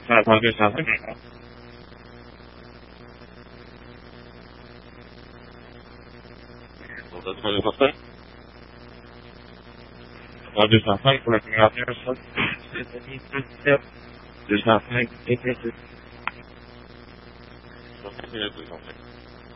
Ça va 205, d'accord. Pour votre de portrait. 205 pour la configuration, ça. 205, et c'est tout. 205,